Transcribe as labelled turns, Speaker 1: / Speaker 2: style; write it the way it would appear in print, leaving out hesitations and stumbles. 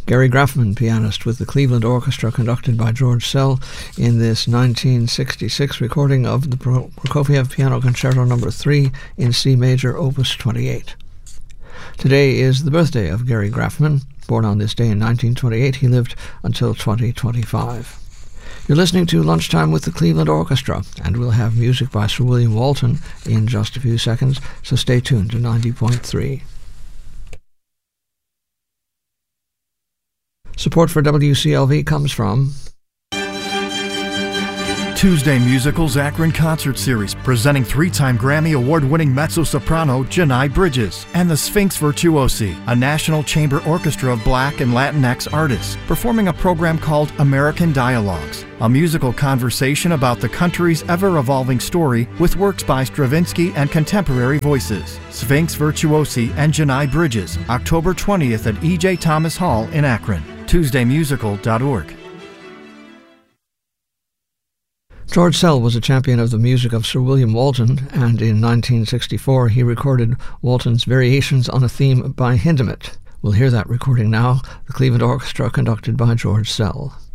Speaker 1: Gary Graffman, pianist with the Cleveland Orchestra conducted by George Szell in this 1966 recording of the Prokofiev Piano Concerto No. 3 in C major, Opus 28. Today is the birthday of Gary Graffman. Born on this day in 1928, he lived until 2025. You're listening to Lunchtime with the Cleveland Orchestra, and we'll have music by Sir William Walton in just a few seconds, so stay tuned to 90.3. Support for WCLV comes from
Speaker 2: Tuesday Musicals Akron Concert Series, presenting three-time Grammy Award-winning mezzo-soprano Janai Bridges, and the Sphinx Virtuosi, a national chamber orchestra of Black and Latinx artists, performing a program called American Dialogues, a musical conversation about the country's ever-evolving story with works by Stravinsky and contemporary voices. Sphinx Virtuosi and Janai Bridges, October 20th at E.J. Thomas Hall in Akron. TuesdayMusical.org.
Speaker 1: George Szell was a champion of the music of Sir William Walton, and in 1964 he recorded Walton's Variations on a Theme by Hindemith. We'll hear that recording now, the Cleveland Orchestra conducted by George Szell.